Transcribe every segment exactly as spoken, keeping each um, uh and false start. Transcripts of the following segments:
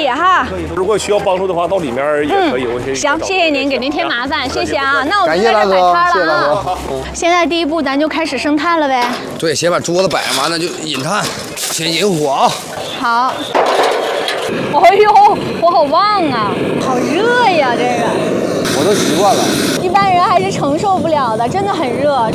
哈。 如果需要帮助的话，到里面也可以。我嗯，行，谢谢您，给您添麻烦，谢谢啊。那我们感谢大哥，谢谢大哥。 现在第一步咱就开始生炭了呗。 对，先把桌子摆完了就引炭，先引火啊。 好。哎呦，火好旺啊，好热呀，这个。 我都习惯了。 一般人还是承受不了的，真的很热。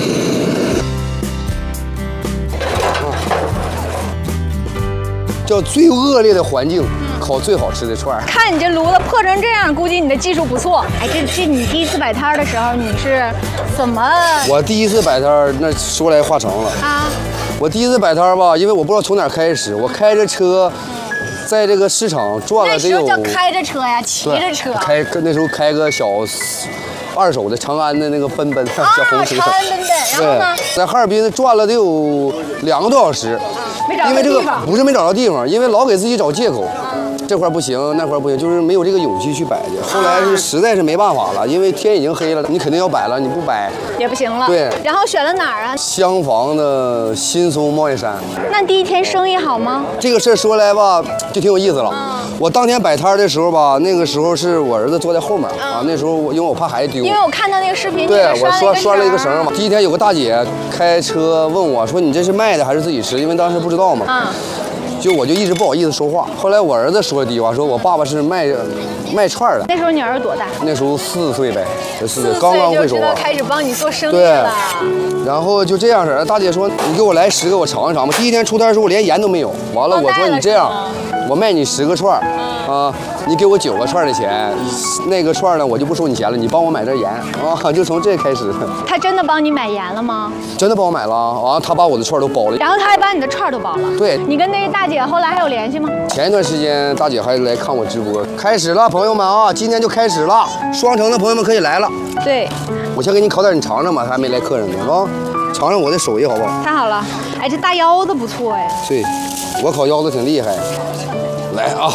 叫最恶劣的环境，烤最好吃的串儿。 看你这炉子破成这样，估计你的技术不错。哎，这这你第一次摆摊的时候，你是怎么？ 我第一次摆摊，那说来话长了啊。我第一次摆摊吧，因为我不知道从哪儿开始，我开着车，在这个市场转了得有。 那时候叫开着车呀，骑着车。 开那时候开个小二手的长安的那个奔奔小红车。 长安奔奔，然后呢？ 在哈尔滨转了得有两个多小时。 没找到因为这个地方不是没找到地方，因为老给自己找借口，这块不行，那块不行，就是没有这个勇气去摆去。后来是实在是没办法了，因为天已经黑了，你肯定要摆了，你不摆也不行了。 对。 然后选了哪儿啊？ 襄房的新松贸易山。 那第一天生意好吗？ 这个事儿说来吧，就挺有意思了。我当天摆摊的时候吧，那个时候是我儿子坐在后面啊，那时候我因为我怕孩子丢。 因为我看到那个视频， 对我拴拴了一个绳嘛。第一天有个大姐开车问我说：“你这是卖的还是自己吃？”因为当时不知道嘛。嗯。就我就一直不好意思说话。后来我儿子说的第一话，说我爸爸是卖卖串的。 那时候你儿子多大？ 那时候四岁呗，四岁刚刚会说话， 开始帮你做生意了。 然后就这样式儿，大姐说你给我来十个，我尝一尝吧。第一天出摊的时候我连盐都没有，完了我说你这样，我卖你十个串儿啊，你给我九个串儿的钱，那个串儿呢我就不收你钱了，你帮我买点盐啊，就从这开始。 他真的帮你买盐了吗？ 真的帮我买了，完了他把我的串儿都包了。 然后他还把你的串儿都包了。 对。 你跟那个大姐后来还有联系吗？ 前一段时间大姐还来看我直播，开始了，朋友们啊，今天就开始了，双城的朋友们可以来了。 对。 我先给你烤点，你尝尝吧，还没来客人呢啊，尝尝我的手艺好不好？ 太好了，哎，这大腰子不错哎。 对，我烤腰子挺厉害。来啊。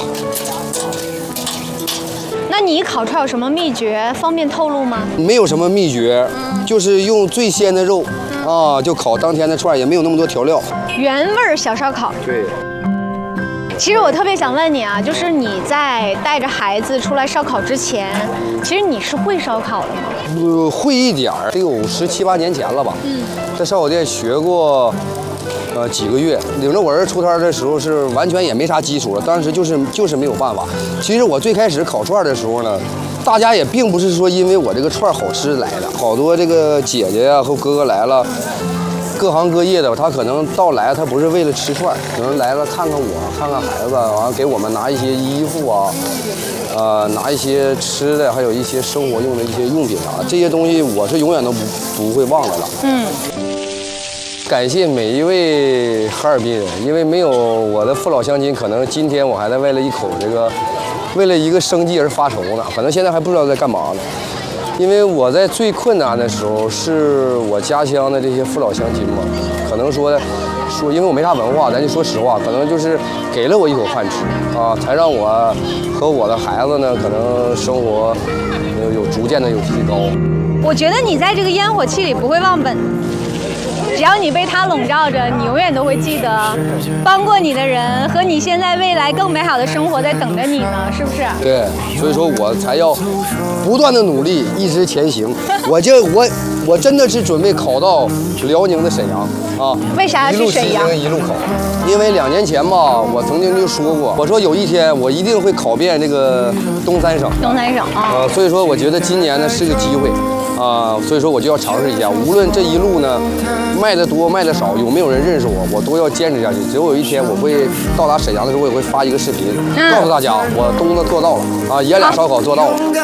那你烤串有什么秘诀？方便透露吗？ 没有什么秘诀，嗯、就是用最鲜的肉，嗯、啊，就烤当天的串，也没有那么多调料。 原味小烧烤。 对。 其实我特别想问你啊，就是你在带着孩子出来烧烤之前，其实你是会烧烤的吗？ 呃，会一点儿，得有十七八年前了吧。嗯。在烧烤店学过。呃，几个月领着我儿子出摊的时候是完全也没啥基础了，当时就是就是没有办法。其实我最开始烤串的时候呢，大家也并不是说因为我这个串好吃来的，好多这个姐姐呀、啊、和哥哥来了，各行各业的，他可能到来他不是为了吃串，可能来了看看我，看看孩子，完了给我们拿一些衣服啊，呃，拿一些吃的，还有一些生活用的一些用品啊，这些东西我是永远都不不会忘的了。嗯。感谢每一位哈尔滨人，因为没有我的父老乡亲，可能今天我还在为了一口这个，为了一个生计而发愁呢。可能现在还不知道在干嘛呢。因为我在最困难的时候，是我家乡的这些父老乡亲嘛，可能说说，因为我没啥文化，咱就说实话，可能就是给了我一口饭吃啊，才让我和我的孩子呢，可能生活有逐渐的有提高。 我觉得你在这个烟火气里不会忘本。只要你被它笼罩着，你永远都会记得帮过你的人和你现在未来更美好的生活在等着你呢，是不是？ 对，所以说我才要不断的努力，一直前行。我就我我真的是准备考到辽宁的沈阳啊。 为啥要去沈阳？ 一路考，因为两年前吧，我曾经就说过，我说有一天我一定会考遍这个东三省。 东三省啊。 呃，所以说我觉得今年呢是个机会。啊，所以说我就要尝试一下，无论这一路呢卖的多卖的少，有没有人认识我，我都要坚持下去。只有有一天我会到达沈阳的时候，我也会发一个视频，告诉大家我东子做到了啊，爷俩烧烤做到了。